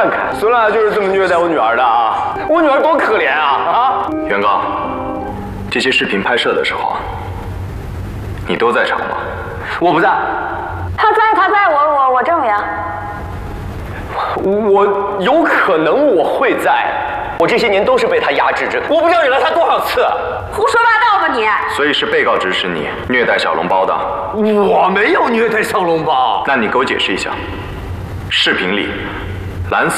看看，孙辣就是这么虐待我女儿的啊！我女儿多可怜啊！ 原告，这些视频拍摄的时候，你都在场吗？ 我不在。 他在，我证明。 我有可能我会在，我这些年都是被他压制着，我不知道忍了他多少次。 胡说八道吧你！ 所以是被告指使你虐待小笼包的。 我没有虐待小笼包。 那你给我解释一下，视频里蓝色